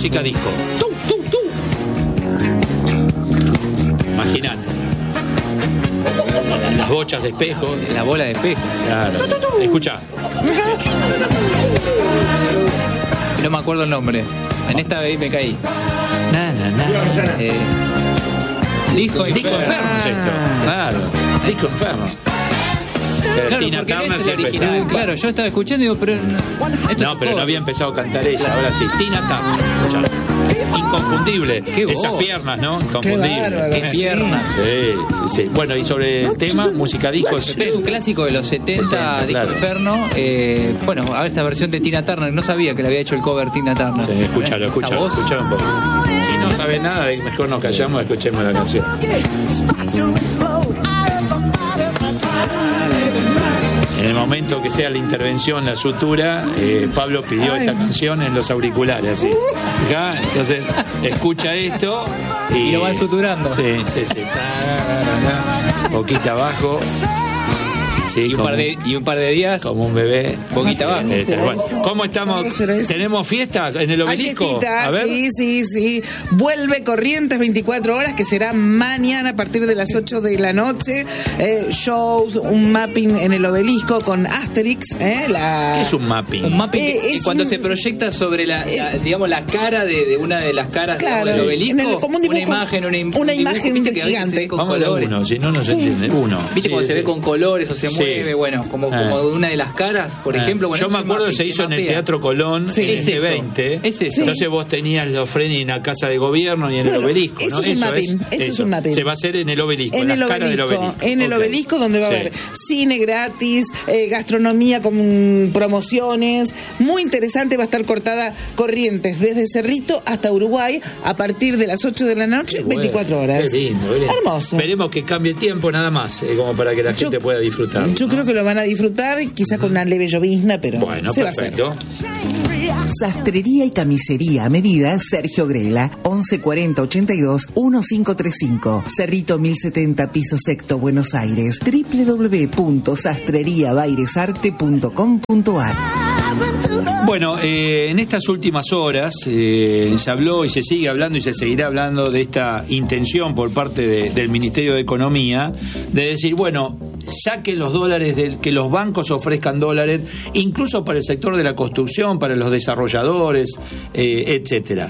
música disco. ¡Tú! Imagínate. Las bochas de espejo. La bola de espejo. Claro. Escucha. No me acuerdo el nombre. En esta vez me caí. Disco Inferno es esto. Claro. Disco Inferno. Claro, Tina porque Turner no es el siempre original. está. Claro, yo estaba escuchando y digo, pero No, pero no había empezado a cantar ella. Ahora sí. Tina Turner. Escuchá. Inconfundible. Esas piernas, ¿no? Inconfundible. Qué piernas. Sí. Bueno, y sobre el tema, música disco. Es un clásico de los 70, Disco claro. Inferno. Bueno, a ver esta versión de Tina Turner. No sabía que le había hecho el cover Tina Turner. Sí, escúchalo un poco. Si no sabe nada, mejor nos callamos y escuchemos la canción. En el momento que sea la intervención, la sutura, Pablo pidió esta canción en los auriculares, así. Acá, entonces, escucha esto y lo va suturando. Sí. Boquita abajo. Sí, y un par de días como un bebé, boquita abajo. Bueno, ¿cómo estamos? ¿Tenemos fiesta en el Obelisco? A ver. Sí. Vuelve Corrientes 24 horas, que será mañana a partir de las 8 de la noche. Shows, un mapping en el Obelisco con Asterix. ¿Qué es un mapping? Un mapping es cuando se proyecta sobre la cara de una de las caras del Obelisco, como un dibujo, una imagen que gigante. Vamos a uno, si no se entiende. Uno. ¿Viste cómo se ve con colores o se mueve? Bueno, como una de las caras, por ejemplo. Bueno, yo me acuerdo que se hizo en el Teatro Colón en el G20. Es eso. Entonces vos tenías los frenos en la Casa de Gobierno y en el Obelisco, ¿no? Eso es un mapping. Se va a hacer en el Obelisco, en las caras del Obelisco. En el Obelisco, donde va a haber cine gratis, gastronomía con promociones. Muy interesante, va a estar cortada Corrientes desde Cerrito hasta Uruguay a partir de las 8 de la noche, 24 horas. Qué lindo. Hermoso. Veremos que cambie el tiempo nada más, como para que la gente pueda disfrutar. Yo creo que lo van a disfrutar, quizás con una leve llovizna, pero bueno, se perfecto. va a hacer. Sastrería y camisería a medida Sergio Grela, 1140 82 1535, Cerrito 1070, piso sexto, Buenos Aires, www.sastreriabairesarte.com.ar. Bueno, en estas últimas horas se habló y se sigue hablando y se seguirá hablando de esta intención por parte del Ministerio de Economía de decir, bueno, saquen los dólares, que los bancos ofrezcan dólares, incluso para el sector de la construcción, para los desarrolladores, etcétera.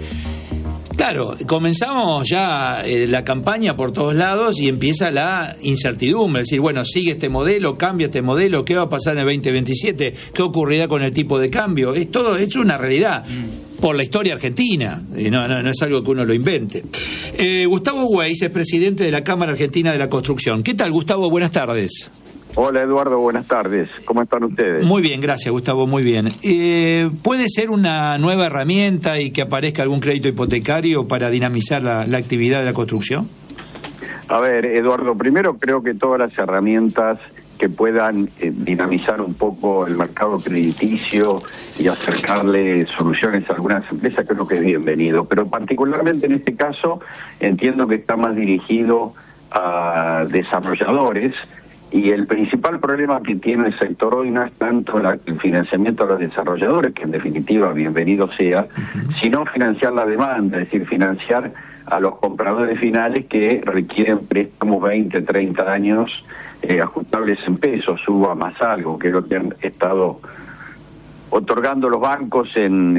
Claro, comenzamos ya la campaña por todos lados y empieza la incertidumbre, es decir, bueno, sigue este modelo, cambia este modelo, ¿qué va a pasar en el 2027? ¿Qué ocurrirá con el tipo de cambio? Todo es una realidad por la historia argentina, no es algo que uno lo invente. Gustavo Weiss es presidente de la Cámara Argentina de la Construcción. ¿Qué tal, Gustavo? Buenas tardes. Hola, Eduardo, buenas tardes. ¿Cómo están ustedes? Muy bien, gracias, Gustavo, muy bien. ¿Puede ser una nueva herramienta y que aparezca algún crédito hipotecario para dinamizar la actividad de la construcción? A ver, Eduardo, primero creo que todas las herramientas que puedan dinamizar un poco el mercado crediticio y acercarle soluciones a algunas empresas creo que es bienvenido. Pero particularmente en este caso entiendo que está más dirigido a desarrolladores. Y el principal problema que tiene el sector hoy no es tanto el financiamiento a los desarrolladores, que en definitiva bienvenido sea, sino financiar la demanda, es decir, financiar a los compradores finales que requieren préstamos 20, 30 años ajustables en pesos, suba más algo, que es lo que han estado otorgando los bancos no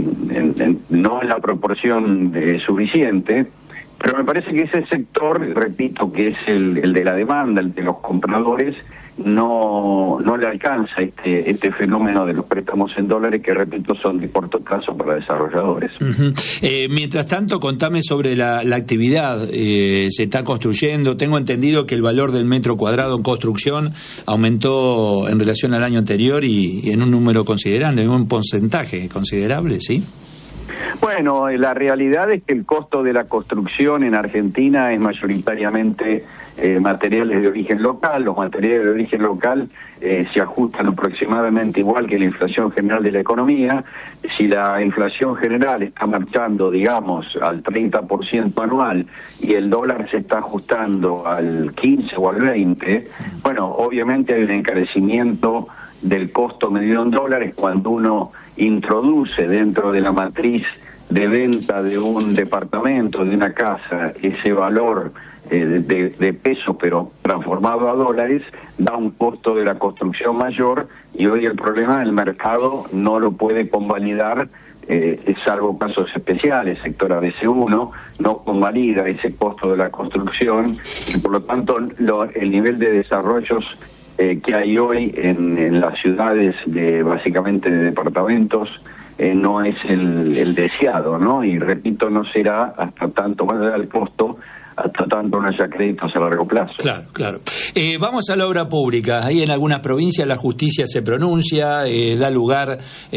en la proporción suficiente. Pero me parece que ese sector, repito, que es el de la demanda, el de los compradores, no le alcanza este fenómeno de los préstamos en dólares que, repito, son de corto plazo para desarrolladores. Mientras tanto, contame sobre la actividad. Se está construyendo. Tengo entendido que el valor del metro cuadrado en construcción aumentó en relación al año anterior y en un número considerable, en un porcentaje considerable, ¿sí? Bueno, la realidad es que el costo de la construcción en Argentina es mayoritariamente materiales de origen local. Los materiales de origen local se ajustan aproximadamente igual que la inflación general de la economía. Si la inflación general está marchando, digamos, al 30% anual y el dólar se está ajustando al 15 o al 20, bueno, obviamente hay un encarecimiento del costo medido en dólares cuando uno introduce dentro de la matriz de venta de un departamento, de una casa, ese valor de peso pero transformado a dólares, da un costo de la construcción mayor, y hoy el problema del mercado no lo puede convalidar, salvo casos especiales. Sector ABC1 no convalida ese costo de la construcción, y por lo tanto el nivel de desarrollos que hay hoy en las ciudades básicamente de departamentos no es el deseado, ¿no? Y repito, no será hasta tanto, más allá del costo, hasta tanto no haya créditos a largo plazo. Claro, claro. Vamos a la obra pública. Ahí en algunas provincias la justicia se pronuncia, da lugar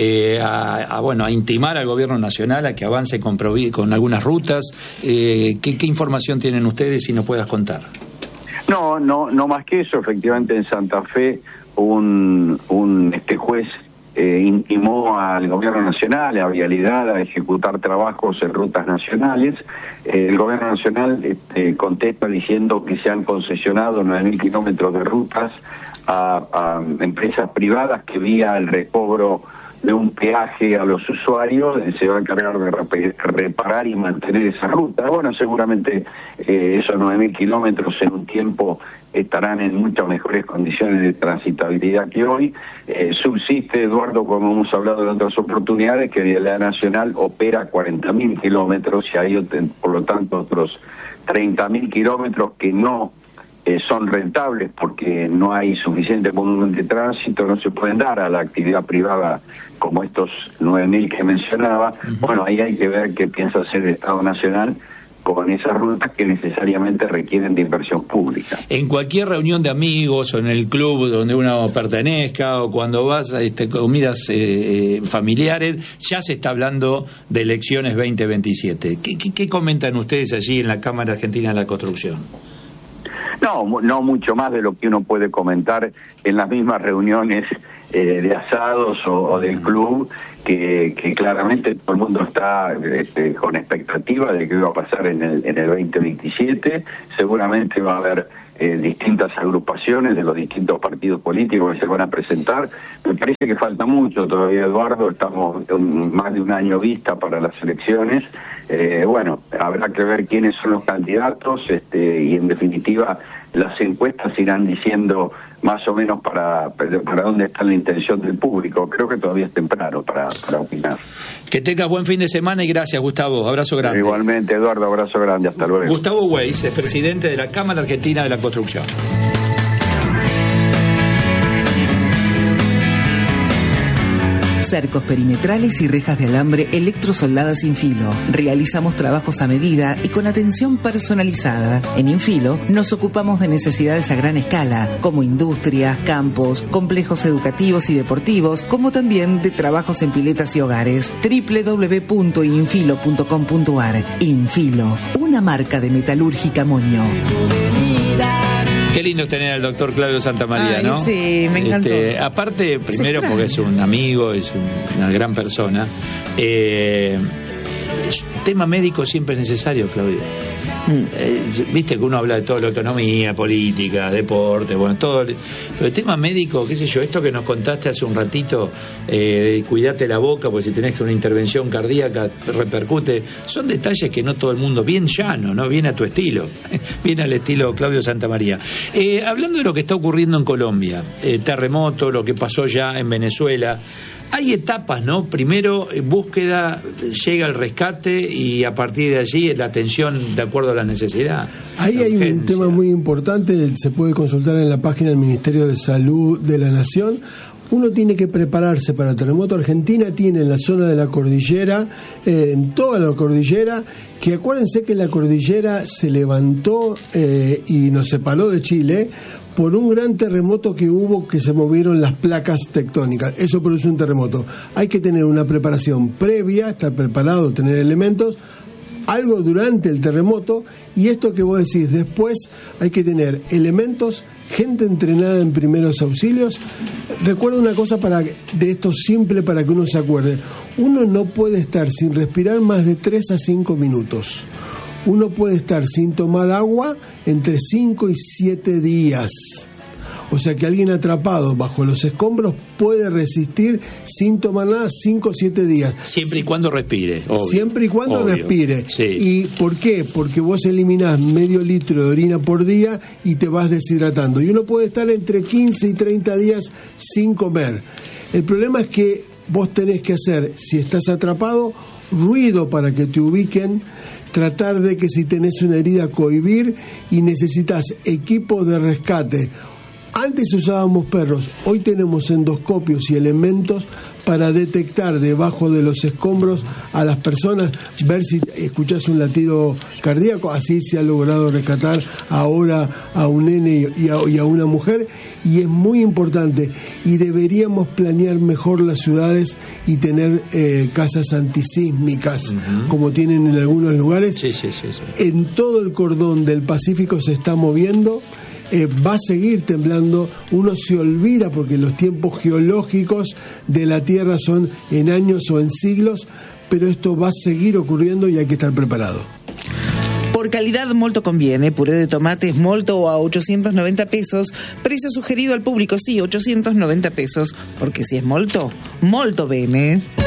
a intimar al gobierno nacional a que avance con algunas rutas. ¿Qué información tienen ustedes, si nos puedas contar? No más que eso. Efectivamente, en Santa Fe un juez intimó al gobierno nacional, a Vialidad, a ejecutar trabajos en rutas nacionales. El gobierno nacional contesta diciendo que se han concesionado 9.000 kilómetros de rutas a empresas privadas que, vía el recobro de un peaje a los usuarios, se va a encargar de reparar y mantener esa ruta. Bueno, seguramente esos 9.000 kilómetros en un tiempo estarán en muchas mejores condiciones de transitabilidad que hoy. Subsiste, Eduardo, como hemos hablado en otras oportunidades, que Vialidad Nacional opera 40.000 kilómetros y hay, por lo tanto, otros 30.000 kilómetros que no son rentables porque no hay suficiente volumen de tránsito, no se pueden dar a la actividad privada como estos 9.000 que mencionaba. Bueno, ahí hay que ver qué piensa hacer el Estado Nacional con esas rutas que necesariamente requieren de inversión pública. En cualquier reunión de amigos o en el club donde uno pertenezca o cuando vas a comidas familiares, ya se está hablando de elecciones 2027. ¿Qué comentan ustedes allí en la Cámara Argentina de la Construcción? No mucho más de lo que uno puede comentar en las mismas reuniones de asados o del club, que claramente todo el mundo está con expectativa de qué va a pasar en el 2027. Seguramente va a haber distintas agrupaciones de los distintos partidos políticos que se van a presentar. Me parece que falta mucho todavía, Eduardo. Estamos más de un año vista para las elecciones. Bueno, habrá que ver quiénes son los candidatos y en definitiva las encuestas irán diciendo más o menos para dónde está la intención del público. Creo que todavía es temprano para opinar. Que tengas buen fin de semana y gracias, Gustavo. Abrazo grande. Igualmente, Eduardo, abrazo grande. Hasta luego. Gustavo Weiss es presidente de la Cámara Argentina de la Construcción. Cercos perimetrales y rejas de alambre electrosoldadas Infilo. Realizamos trabajos a medida y con atención personalizada. En Infilo nos ocupamos de necesidades a gran escala, como industrias, campos, complejos educativos y deportivos, como también de trabajos en piletas y hogares. www.infilo.com.ar. Infilo, una marca de metalúrgica Moño. Qué lindo tener al doctor Claudio Santamaría, ¿no? Sí, me encantó. Aparte, primero porque es un amigo, es una gran persona. Tema médico siempre es necesario, Claudio. Viste que uno habla de todo, la autonomía, política, deporte, bueno, todo. Pero el tema médico, qué sé yo, esto que nos contaste hace un ratito, cuidate la boca, porque si tenés una intervención cardíaca repercute, son detalles que no todo el mundo, bien llano, ¿no? Bien a tu estilo, bien al estilo Claudio Santamaría. Hablando de lo que está ocurriendo en Colombia, terremoto, lo que pasó ya en Venezuela. Hay etapas, ¿no? Primero, búsqueda, llega el rescate y a partir de allí la atención de acuerdo a la necesidad. Ahí hay un tema muy importante, se puede consultar en la página del Ministerio de Salud de la Nación. Uno tiene que prepararse para el terremoto. Argentina tiene en la zona de la cordillera, en toda la cordillera, que acuérdense que la cordillera se levantó y nos separó de Chile por un gran terremoto que hubo, que se movieron las placas tectónicas. Eso produce un terremoto. Hay que tener una preparación previa, estar preparado, tener elementos, algo durante el terremoto, y esto que vos decís, después hay que tener elementos, gente entrenada en primeros auxilios. Recuerda una cosa de esto simple para que uno se acuerde. Uno no puede estar sin respirar más de 3 a 5 minutos. Uno puede estar sin tomar agua entre 5 y 7 días. O sea que alguien atrapado bajo los escombros puede resistir sin tomar nada 5 o 7 días. Siempre y cuando respire. Obvio. Siempre y cuando respire. Sí. ¿Y por qué? Porque vos eliminás medio litro de orina por día y te vas deshidratando. Y uno puede estar entre 15 y 30 días sin comer. El problema es que vos tenés que hacer, si estás atrapado, ruido para que te ubiquen, tratar de que si tenés una herida cohibir y necesitas equipos de rescate. Antes usábamos perros, hoy tenemos endoscopios y elementos para detectar debajo de los escombros a las personas, ver si escuchás un latido cardíaco. Así se ha logrado rescatar ahora a un nene y a una mujer, y es muy importante, y deberíamos planear mejor las ciudades y tener casas antisísmicas, como tienen en algunos lugares. Sí. En todo el cordón del Pacífico se está moviendo. Va a seguir temblando, uno se olvida porque los tiempos geológicos de la Tierra son en años o en siglos, pero esto va a seguir ocurriendo y hay que estar preparado. Por calidad molto conviene, puré de tomates molto a 890 pesos, precio sugerido al público, sí, 890 pesos, porque si es molto, molto bene.